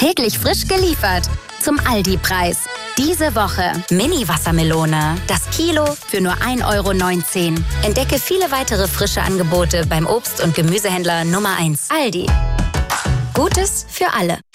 Täglich frisch geliefert. Zum Aldi-Preis. Diese Woche Mini-Wassermelone. Das Kilo für nur 1,19 €. Entdecke viele weitere frische Angebote beim Obst- und Gemüsehändler Nummer 1. Aldi. Gutes für alle.